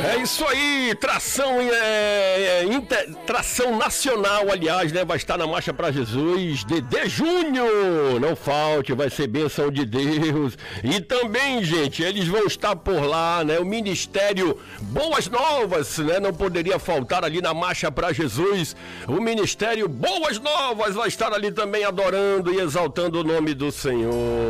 É isso aí, tração nacional, aliás, né? Vai estar na Marcha para Jesus, Dedê Júnior, não falte, vai ser bênção de Deus. E também, gente, eles vão estar por lá, né? O Ministério Boas Novas, né? Não poderia faltar ali na Marcha para Jesus. O Ministério Boas Novas vai estar ali também adorando e exaltando o nome do Senhor.